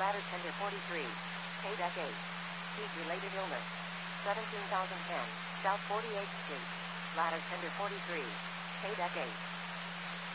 Ladder tender 43. K-Deck 8. Heat-related illness. 17,010. South 48th Street. Ladder tender 43. K-Deck 8.